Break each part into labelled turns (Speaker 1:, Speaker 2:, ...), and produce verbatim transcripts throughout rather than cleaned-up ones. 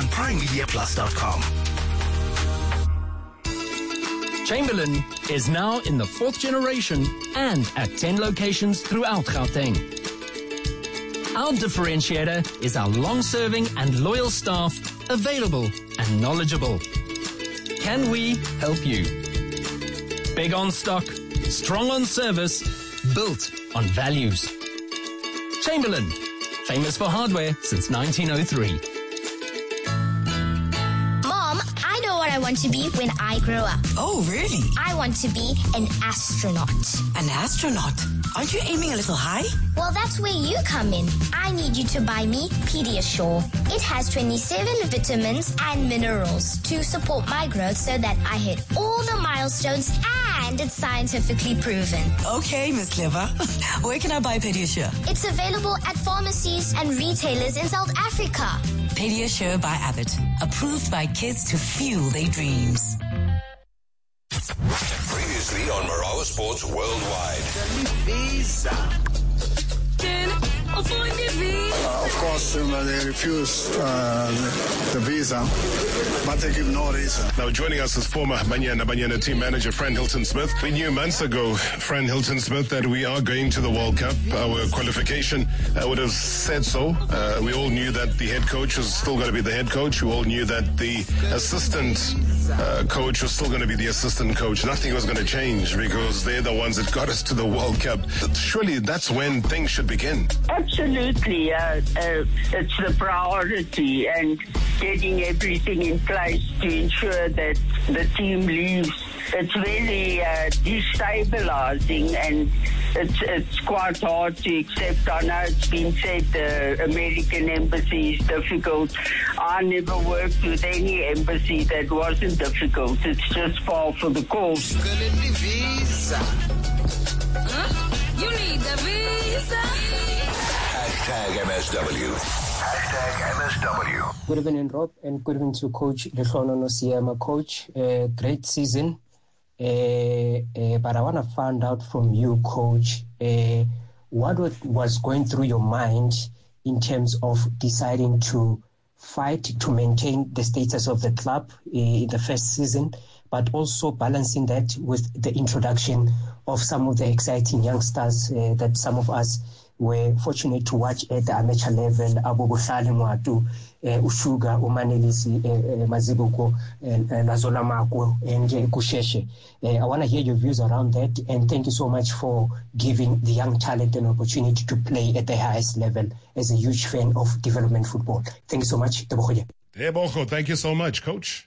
Speaker 1: on prime media plus dot com.
Speaker 2: Chamberlain is now in the fourth generation and at ten locations throughout Gauteng. Our differentiator is our long-serving and loyal staff, available and knowledgeable. Can we help you? Big on stock, strong on service, built on values. Chamberlain, famous for hardware since nineteen oh three.
Speaker 3: I want to be when I grow up.
Speaker 4: Oh, really?
Speaker 3: I want to be an astronaut.
Speaker 4: An astronaut? Aren't you aiming a little high?
Speaker 3: Well, that's where you come in. I need you to buy me Pediasure. It has twenty-seven vitamins and minerals to support my growth so that I hit all the milestones, and it's scientifically proven.
Speaker 4: Okay, Miss Clever. Where can I buy Pediasure?
Speaker 3: It's available at pharmacies and retailers in South Africa.
Speaker 4: Pediasure by Abbott. Approved by kids to fuel their dreams.
Speaker 5: Previously on Marawa Sports Worldwide.
Speaker 6: Uh, of course, um, they refused uh, the, the visa, but they give no reason.
Speaker 7: Now, joining us is former Banyana Banyana team manager Fran Hilton-Smith. We knew months ago, Fran Hilton-Smith, that we are going to the World Cup. Our qualification uh, would have said so. Uh, we all knew that the head coach was still going to be the head coach. We all knew that the assistant uh, coach was still going to be the assistant coach. Nothing was going to change because they're the ones that got us to the World Cup. Surely that's when things should begin.
Speaker 8: Absolutely. Uh, uh, it's the priority and getting everything in place to ensure that the team leaves. It's very uh, destabilizing, and it's it's quite hard to accept. I know it's been said the American embassy is difficult. I never worked with any embassy that wasn't difficult. It's just far for the course.
Speaker 4: Huh? You need the visa.
Speaker 5: Hashtag M S W. Hashtag M S W.
Speaker 9: Good evening, Rob, and good evening to Coach Lekhono Nosiema. Coach, uh, great season. Uh, uh, but I want to find out from you, Coach, uh, what was going through your mind in terms of deciding to fight to maintain the status of the club uh, in the first season, but also balancing that with the introduction of some of the exciting youngsters uh, that some of us were fortunate to watch at the amateur level, Abu Bushali Mwatu, Ushuga, Umanelisi, Mazibuko, and Nazola Mako, and Kusheshe. I want to hear your views around that, and thank you so much for giving the young talent an opportunity to play at the highest level as a huge fan of development football. Thank you so much.
Speaker 7: Tebogo, thank you so much, Coach.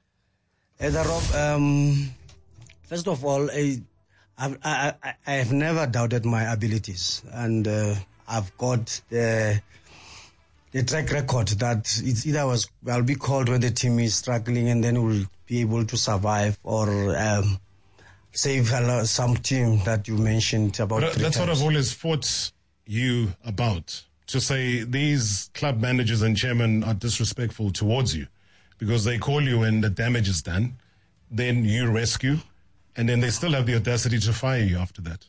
Speaker 10: Hey, Rob, um, first of all, I, I, I, I have never doubted my abilities, and uh, I've got the the track record that it's either was I'll be called when the team is struggling, and then we'll be able to survive or um, save some team that you mentioned about.
Speaker 7: But that's times. What I've always fought you about, to say these club managers and chairmen are disrespectful towards you because they call you when the damage is done, then you rescue, and then they still have the audacity to fire you after that.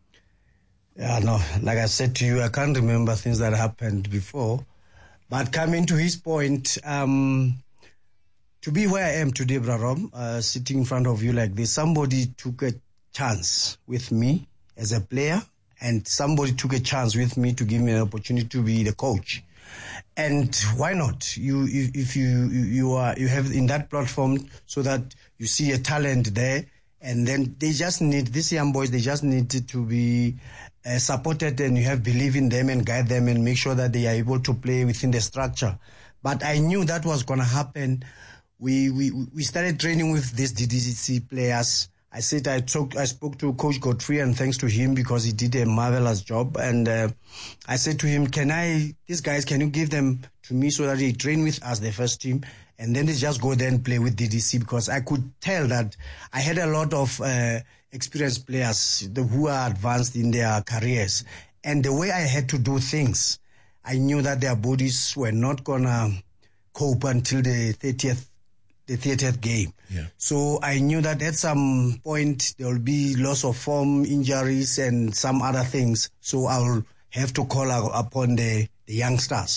Speaker 10: Yeah, no, like I said to you, I can't remember things that happened before. But coming to his point, um, to be where I am today, Brarom, uh, sitting in front of you like this, somebody took a chance with me as a player, and somebody took a chance with me to give me an opportunity to be the coach. And why not? You, if, if you, you are, you have in that platform so that you see a talent there, and then they just need, these young boys, they just need to be uh, supported, and you have believe in them and guide them and make sure that they are able to play within the structure. But I knew that was going to happen. We, we, we started training with these D D C players. I said I talked, I spoke to Coach Godfrey, and thanks to him because he did a marvelous job. And uh, I said to him, can I, these guys, can you give them to me so that they train with us, the first team, and then they just go there and play with D D C, because I could tell that I had a lot of uh, experienced players who are advanced in their careers. And the way I had to do things, I knew that their bodies were not going to cope until the thirtieth the thirtieth game.
Speaker 7: Yeah.
Speaker 10: So I knew that at some point there will be loss of form, injuries, and some other things. So I will have to call upon the, the youngsters.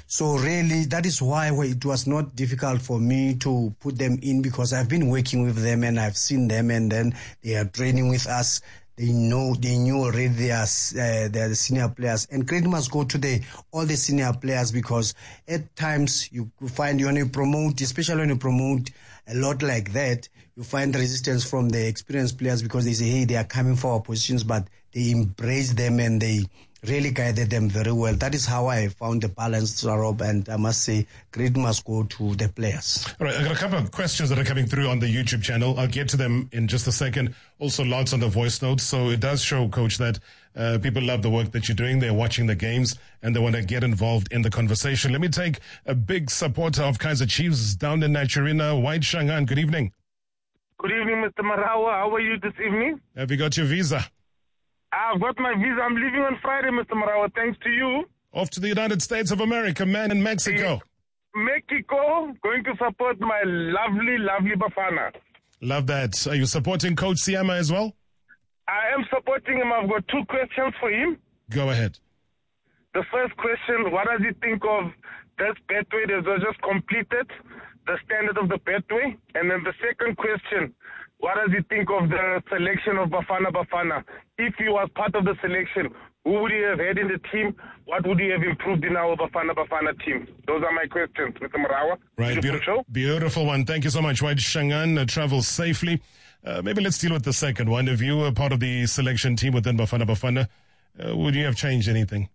Speaker 10: So really, that is why it was not difficult for me to put them in, because I've been working with them and I've seen them, and then they are training with us. They know, they knew already they are, uh, they are the senior players. And credit must go to the, all the senior players, because at times you find when you promote, especially when you promote a lot like that, you find resistance from the experienced players, because they say, hey, they are coming for our positions, but they embrace them and they really guided them very well. That is how I found the balance, Rob, and I must say, credit must go to the players.
Speaker 7: All right, I've got a couple of questions that are coming through on the YouTube channel. I'll get to them in just a second. Also, lots on the voice notes. So it does show, Coach, that uh, people love the work that you're doing. They're watching the games and they want to get involved in the conversation. Let me take a big supporter of Kaizer Chiefs down in Naturina, White Shangaan. Good evening.
Speaker 11: Good evening, Mister Marawa. How are you this evening?
Speaker 7: Have you got your visa?
Speaker 11: I've got my visa. I'm leaving on Friday, Mister Marawa, thanks to you.
Speaker 7: Off to the United States of America, man, in Mexico.
Speaker 11: Mexico, going to support my lovely, lovely Bafana.
Speaker 7: Love that. Are you supporting Coach Siema as well?
Speaker 11: I am supporting him. I've got two questions for him.
Speaker 7: Go ahead.
Speaker 11: The first question, what does he think of this Betway that was just completed, the standard of the Betway? And then the second question, what does he think of the selection of Bafana Bafana? If he was part of the selection, who would he have had in the team? What would he have improved in our Bafana Bafana team? Those are my questions, Mister Marawa.
Speaker 7: Right, beautiful, beautiful one. Thank you so much, White Shangaan. Uh, travel safely. Uh, maybe let's deal with the second one. If you were part of the selection team within Bafana Bafana, uh, would you have changed anything?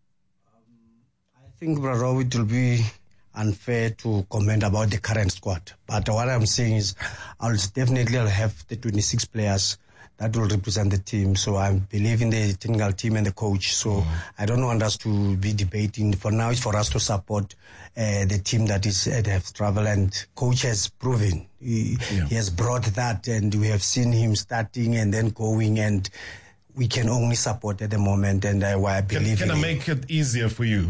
Speaker 10: Um, I think, Braro, it will be unfair to comment about the current squad. But what I'm saying is I'll definitely have the twenty-six players that will represent the team. So I believe in the technical team and the coach. So mm. I don't want us to be debating. For now, it's for us to support uh, the team that is uh, have traveled. And coach has proven. He, yeah. he has brought that, and we have seen him starting and then going, and we can only support at the moment. And I, I believe
Speaker 7: Can, can
Speaker 10: in
Speaker 7: I make it easier for you,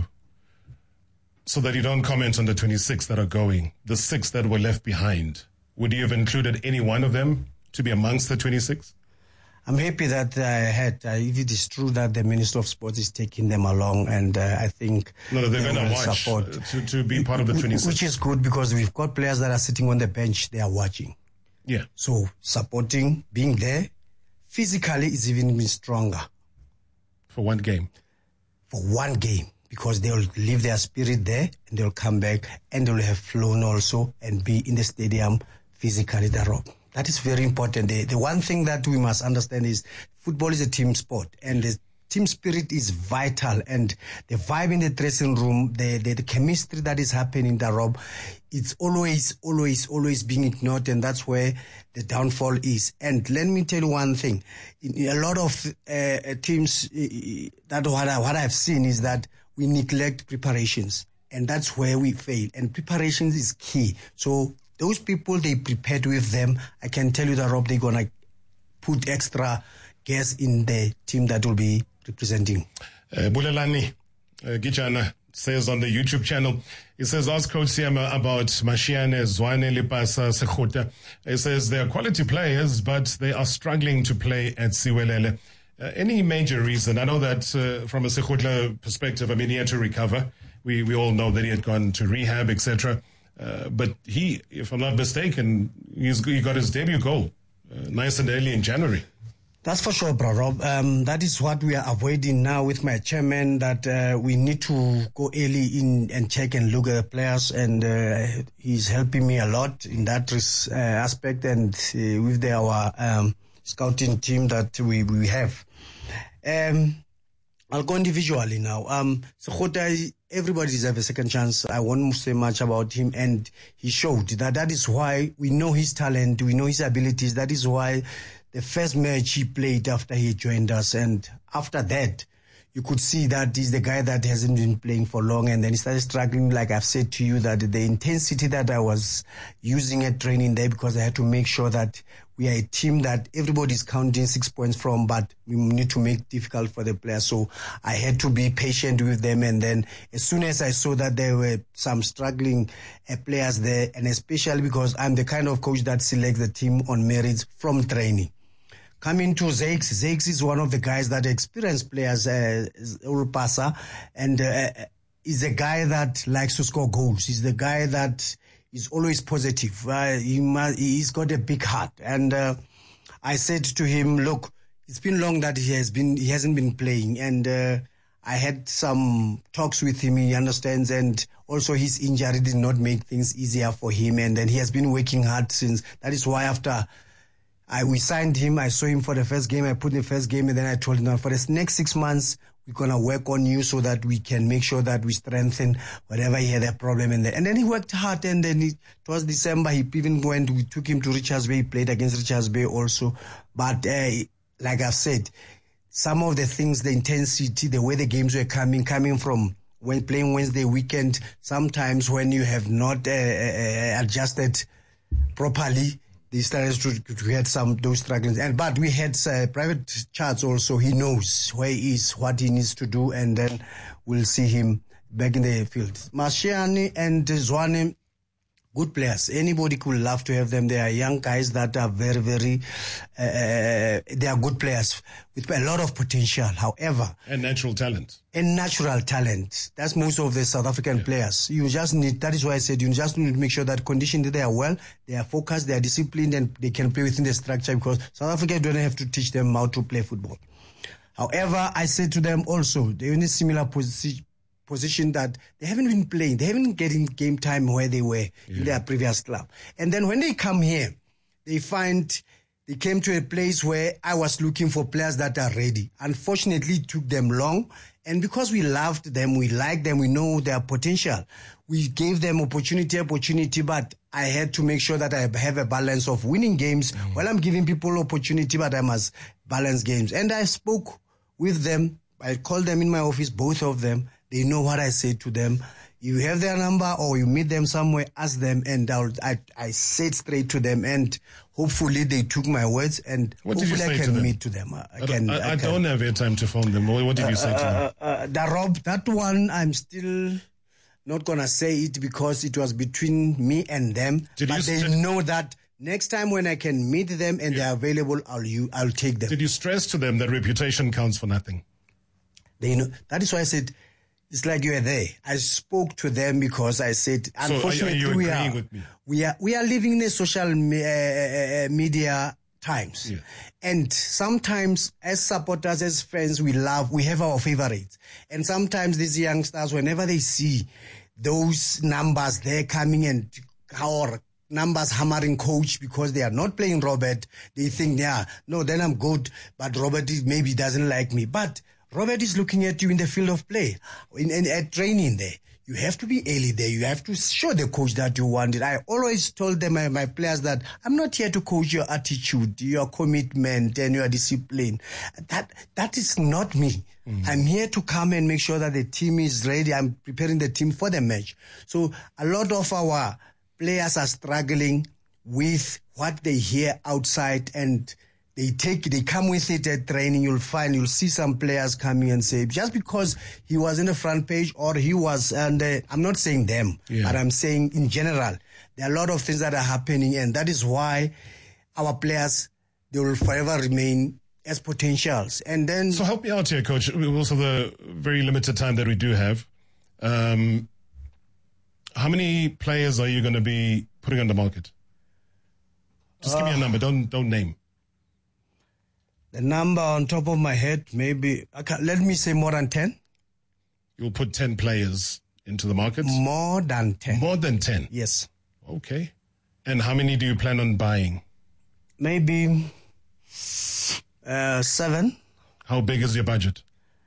Speaker 7: so that you don't comment on the twenty-six that are going, the six that were left behind? Would you have included any one of them to be amongst the twenty-six?
Speaker 10: I'm happy that I had, uh, if it is true that the Minister of Sports is taking them along, and uh, I think
Speaker 7: no, no, they're
Speaker 10: they
Speaker 7: going to watch
Speaker 10: support.
Speaker 7: To, to be part of the twenty-six.
Speaker 10: Which is good, because we've got players that are sitting on the bench, they are watching.
Speaker 7: Yeah.
Speaker 10: So supporting, being there, physically is even stronger.
Speaker 7: For one game?
Speaker 10: For one game. Because they'll leave their spirit there and they'll come back and they'll have flown also and be in the stadium physically. That is very important. The, the one thing that we must understand is football is a team sport, and the team spirit is vital, and the vibe in the dressing room, the, the, the chemistry that is happening there, Rob, it's always, always, always being ignored, and that's where the downfall is. And let me tell you one thing. In a lot of uh, teams, uh, that what, I, what I've seen is that we neglect preparations, and that's where we fail. And preparations is key. So those people, they prepared with them. I can tell you that, Rob, they're going to put extra gas in the team that will be representing.
Speaker 7: Uh, Bulelani uh, Gijana says on the YouTube channel, he says, ask Coach Siema about Mashiane, Zwane, Lipasa, Sekhuta. He says they are quality players, but they are struggling to play at Siwelele. Uh, any major reason? I know that uh, from a Sekhuta perspective, I mean, he had to recover. We we all know that he had gone to rehab, et cetera. Uh, but he, if I'm not mistaken, he's, he got his debut goal uh, nice and early in January.
Speaker 10: That's for sure, bro, Rob. Um, that is what we are avoiding now with my chairman, that uh, we need to go early in and check and look at the players, and uh, he's helping me a lot in that uh, aspect, and uh, with the, our um, scouting team that we, we have. Um, I'll go individually now. Um, Sekhuta, everybody deserves a second chance. I won't say much about him, and he showed that. That is why we know his talent, we know his abilities. That is why the first match he played after he joined us, and after that, you could see that he's the guy that hasn't been playing for long, and then he started struggling. Like I've said to you, that the intensity that I was using at training there, because I had to make sure that we are a team that everybody's counting six points from, but we need to make it difficult for the players. So I had to be patient with them, and then as soon as I saw that there were some struggling uh, players there, and especially because I'm the kind of coach that selects the team on merits from training. Coming to Zakes, Zakes is one of the guys that experienced players, uh, Ulpasa, and uh, is a guy that likes to score goals. He's the guy that is always positive. Uh, he must, he's got a big heart. And uh, I said to him, look, it's been long that he has been, he hasn't been playing. And uh, I had some talks with him, he understands. And also his injury did not make things easier for him. And then he has been working hard since. That is why after I, we signed him, I saw him for the first game, I put in the first game, and then I told him, now for the next six months, we're going to work on you so that we can make sure that we strengthen whatever he had a problem in there. And then he worked hard, and then he, towards December, he even went, we took him to Richards Bay, he played against Richards Bay also. But uh, like I've said, some of the things, the intensity, the way the games were coming, coming from when playing Wednesday weekend, sometimes when you have not uh, uh, adjusted properly, they started to, to get some those struggles. And but we had uh, private chats also. He knows where he is, what he needs to do, and then we'll see him back in the field. Mashiane and Zwane, good players. Anybody could love to have them. They are young guys that are very, very, uh, they are good players with a lot of potential. However,
Speaker 7: and natural talent.
Speaker 10: And natural talent. That's most of the South African yeah. players. You just need, that is why I said you just need to make sure that conditioned, they are well, they are focused, they are disciplined, and they can play within the structure, because South Africa don't have to teach them how to play football. However, I said to them also, they're in a similar position, position that they haven't been playing. They haven't been getting game time where they were yeah. in their previous club. And then when they come here, they find they came to a place where I was looking for players that are ready. Unfortunately, it took them long. And because we loved them, we liked them, we know their potential, we gave them opportunity, opportunity, but I had to make sure that I have a balance of winning games mm. while I'm giving people opportunity, but I must balance games. And I spoke with them. I called them in my office, both of them. They know what I say to them. You have their number or you meet them somewhere, ask them, and I'll, I I said straight to them, and hopefully they took my words, and
Speaker 7: what
Speaker 10: hopefully
Speaker 7: did you say
Speaker 10: I can
Speaker 7: to
Speaker 10: meet to them. I,
Speaker 7: I,
Speaker 10: can,
Speaker 7: I, I,
Speaker 10: I can,
Speaker 7: don't have time to phone them. What did you say
Speaker 10: uh,
Speaker 7: to them?
Speaker 10: Uh, uh, that Rob, that one, I'm still not going to say it because it was between me and them.
Speaker 7: Did
Speaker 10: but
Speaker 7: you
Speaker 10: they
Speaker 7: st-
Speaker 10: know that next time when I can meet them and they're available, I'll you I'll take them.
Speaker 7: Did you stress to them that reputation counts for nothing?
Speaker 10: They know. That is why I said, it's like you were there. I spoke to them because I said, unfortunately,
Speaker 7: so are, are you
Speaker 10: we are
Speaker 7: with me?
Speaker 10: we are we are living in a social me- uh, media times,
Speaker 7: yeah.
Speaker 10: and sometimes as supporters, as fans, we love, we have our favorites, and sometimes these youngsters, whenever they see those numbers, they're coming and our numbers hammering coach because they are not playing Robert. They think, yeah, no, then I'm good, but Robert maybe doesn't like me, but Robert is looking at you in the field of play, in, in at training there. You have to be early there. You have to show the coach that you want it. I always told them, my, my players, that I'm not here to coach your attitude, your commitment, and your discipline. That that is not me. Mm. I'm here to come and make sure that the team is ready. I'm preparing the team for the match. So a lot of our players are struggling with what they hear outside, and They take, they come with it at training. You'll find, you'll see some players coming and say, just because he was in the front page or he was, and uh, I'm not saying them, yeah. but I'm saying in general, there are a lot of things that are happening, and that is why our players, they will forever remain as potentials. And then,
Speaker 7: so help me out here, Coach. Also, the very limited time that we do have. Um, how many players are you going to be putting on the market? Just uh, give me a number. Don't don't name.
Speaker 10: The number on top of my head, maybe, okay, let me say more than ten.
Speaker 7: You'll put ten players into the market?
Speaker 10: More than ten.
Speaker 7: More than ten?
Speaker 10: Yes.
Speaker 7: Okay. And how many do you plan on buying?
Speaker 10: Maybe uh, seven.
Speaker 7: How big is your budget?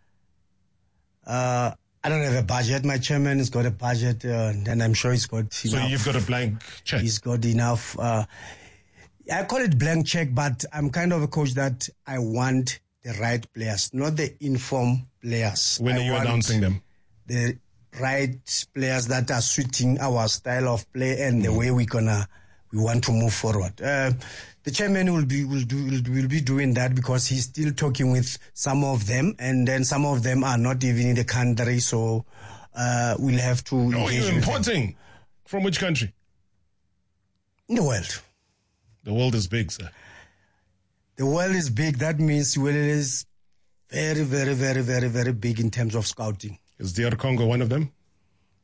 Speaker 10: Uh, I don't have a budget. My chairman has got a budget, uh, and I'm sure he's got
Speaker 7: so
Speaker 10: enough.
Speaker 7: So you've got a blank check?
Speaker 10: He's got enough. Uh, I call it blank check, but I'm kind of a coach that I want the right players, not the informed players.
Speaker 7: When
Speaker 10: I
Speaker 7: are you announcing them?
Speaker 10: The right players that are suiting our style of play and the way we're gonna we want to move forward. Uh, the chairman will be will do will, will be doing that because he's still talking with some of them, and then some of them are not even in the country, so uh, we'll have to.
Speaker 7: Oh, you're importing from which country?
Speaker 10: In the world.
Speaker 7: The world is big, sir.
Speaker 10: The world is big. That means well, it is very, very, very, very, very big in terms of scouting.
Speaker 7: Is D R Congo one of them?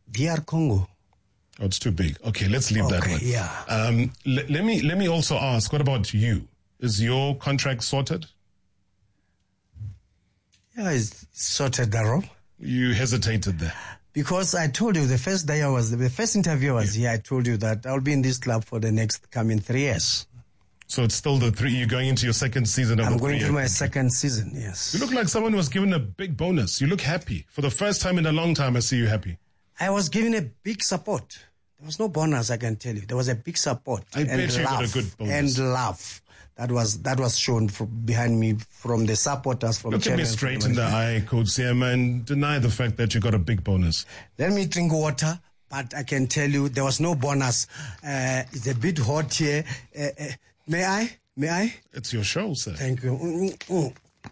Speaker 10: D R Congo.
Speaker 7: Oh, it's too big. Okay, let's leave
Speaker 10: okay,
Speaker 7: that one.
Speaker 10: Yeah.
Speaker 7: Um, l- let me let me also ask, what about you? Is your contract sorted?
Speaker 10: Yeah, it's sorted, Darrow.
Speaker 7: You hesitated there.
Speaker 10: Because I told you the first day I was, the first interview I was yeah. here, I told you that I'll be in this club for the next coming three years.
Speaker 7: So it's still the three, you're going into your second season of
Speaker 10: I'm
Speaker 7: a
Speaker 10: going
Speaker 7: three-year
Speaker 10: to my
Speaker 7: contract.
Speaker 10: second season, yes.
Speaker 7: You look like someone who was given a big bonus. You look happy. For the first time in a long time, I see you happy.
Speaker 10: I was given a big support. There was no bonus, I can tell you. There was a big support.
Speaker 7: I
Speaker 10: and
Speaker 7: bet you
Speaker 10: love,
Speaker 7: got a good bonus.
Speaker 10: And love. That was that was shown from behind me from the supporters. From
Speaker 7: Look at me straight in the eye, Coach Siema, and deny the fact that you got a big bonus.
Speaker 10: Let me drink water, but I can tell you there was no bonus. Uh, it's a bit hot here. Uh, uh, may I? May I?
Speaker 7: It's your show, sir.
Speaker 10: Thank you. Mm-mm.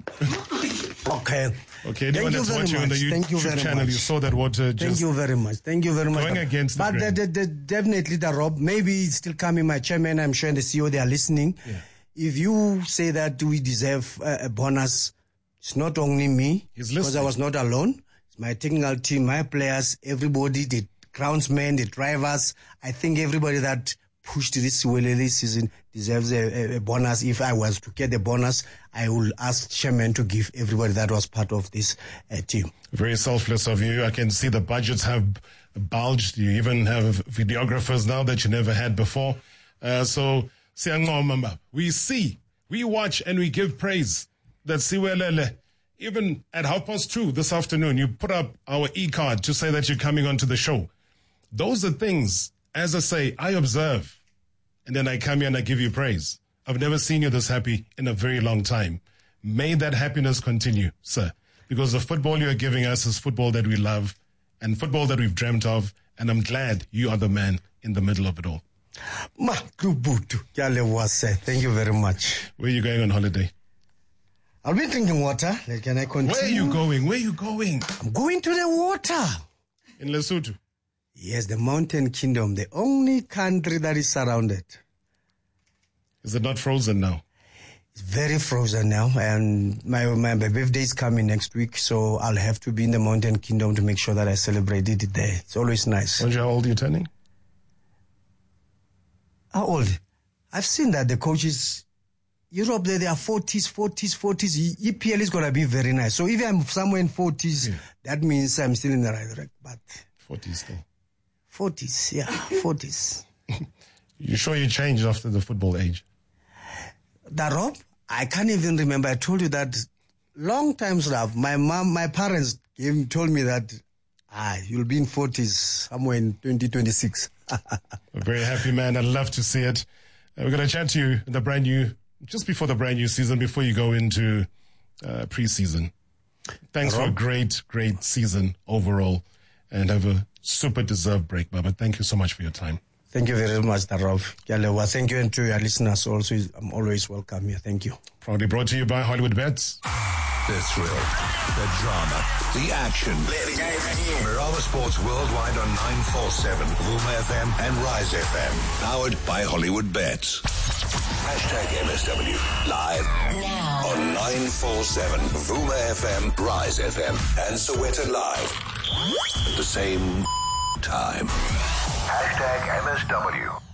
Speaker 10: Okay.
Speaker 7: Okay, anyone that's watching on the YouTube channel, much. You saw that water just...
Speaker 10: Thank you very much. Thank you very much.
Speaker 7: Going against
Speaker 10: but
Speaker 7: the grain.
Speaker 10: the, the, the, definitely, the Rob, maybe it's still coming, my chairman, I'm sure, and the C E O, they are listening.
Speaker 7: Yeah.
Speaker 10: If you say that we deserve a, a bonus, it's not only me, because I was not alone. It's my technical team, my players, everybody, the groundsmen, the drivers. I think everybody that pushed this Welele season deserves a, a, a bonus. If I was to get the bonus, I will ask chairman to give everybody that was part of this uh, team.
Speaker 7: Very selfless of you. I can see the budgets have bulged. You even have videographers now that you never had before. Uh, so, we see, we watch, and we give praise that Siwelele, even at half past two this afternoon, you put up our e-card to say that you're coming onto the show. Those are things, as I say, I observe, and then I come here and I give you praise. I've never seen you this happy in a very long time. May that happiness continue, sir, because the football you're giving us is football that we love and football that we've dreamt of, and I'm glad you are the man in the middle of it all.
Speaker 10: Ma, thank you very much.
Speaker 7: Where are you going on holiday?
Speaker 10: I'll be drinking water. Can I continue?
Speaker 7: Where are you going? Where are you going?
Speaker 10: I'm going to the water.
Speaker 7: In Lesotho?
Speaker 10: Yes, the Mountain Kingdom, the only country that is surrounded.
Speaker 7: Is it not frozen now?
Speaker 10: It's very frozen now, and my, my birthday is coming next week, so I'll have to be in the Mountain Kingdom to make sure that I celebrate it there. It's always nice.
Speaker 7: How old are you turning?
Speaker 10: How old? I've seen that the coaches, Europe, there they are forties, forties, forties. E P L is going to be very nice. So if I'm somewhere in forties, yeah. that means I'm still in the right track. But
Speaker 7: forties still.
Speaker 10: forties, yeah, forties.
Speaker 7: You sure you changed after the football age?
Speaker 10: The Rob, I can't even remember. I told you that long times, love. My mom, my parents gave, told me that ah, you'll be in forties somewhere in twenty twenty-six.
Speaker 7: A very happy man. I'd love to see it. Uh, we're going to chat to you in the brand new, just before the brand new season, before you go into uh, pre-season. Thanks Rob. For a great, great season overall, and have a super deserved break, Baba. Thank you so much for your time.
Speaker 10: Thank you very much, Darov. Thank you, and to your listeners also. I'm always welcome here. Thank you.
Speaker 7: Proudly brought to you by Hollywood Bets.
Speaker 5: The thrill, the drama, the action. Marama Sports Worldwide on nine forty-seven, Vuma F M and Rise F M. Powered by Hollywood Bets. Hashtag M S W. Live
Speaker 4: now
Speaker 5: on nine forty-seven, Vuma F M, Rise F M, and Soweto Live. At the same time. Hashtag M S W.